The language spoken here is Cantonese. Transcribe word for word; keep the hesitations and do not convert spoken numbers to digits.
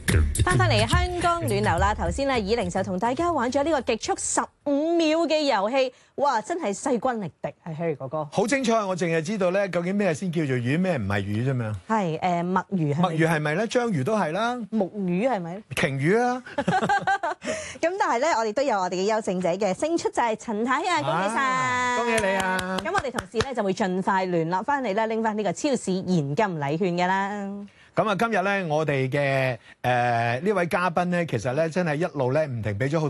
翻返嚟香港暖流啦，頭先咧以玲就同大家玩咗呢個極速十五秒嘅遊戲，哇！真係勢均力敵，係 Harry 哥哥。 好精彩，我淨係知道咧，究竟咩先叫做魚，咩唔係魚啫嘛。 係誒墨魚係。墨魚係咪咧？章魚都係啦。 木魚係咪？ 鯨魚啊。 咁但係咧，我哋都有我哋嘅優勝者嘅，勝出就係陳太啊，恭喜晒！ 恭喜你啊！ 咁我哋同事咧就會盡快聯絡翻你咧，拎翻呢個超市現金禮券嘅啦。 咁啊，今日咧我哋嘅誒呢位嘉賓咧，其實咧真係一路咧唔停俾咗好